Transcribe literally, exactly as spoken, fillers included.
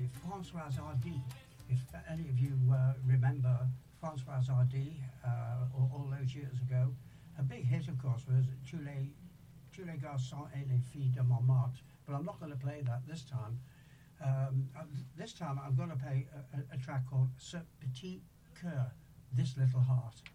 by Françoise Hardy. If any of you uh, remember Françoise Hardy uh, all, all those years ago, a big hit, of course, was Tous les, Tous les garçons et les filles de Montmartre. But I'm not going to play that this time. Um, uh, this time I'm going to play a, a, a track called Ce Petit Cœur, This Little Heart.